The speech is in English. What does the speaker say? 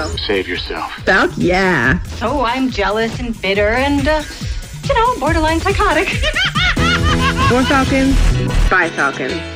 yourself. Save yourself. Falk, yeah. So I'm jealous and bitter and, borderline psychotic. For Falcons, by Falcons.